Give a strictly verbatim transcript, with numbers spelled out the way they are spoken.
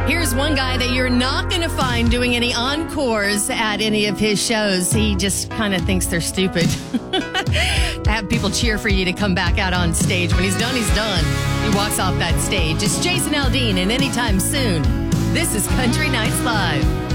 Here's one guy that you're not going to find doing any encores at any of his shows. He just kind of thinks they're stupid. To have people cheer for you to come back out on stage. When he's done, he's done. He walks off that stage. It's Jason Aldean, and anytime soon, this is Country Nights Live.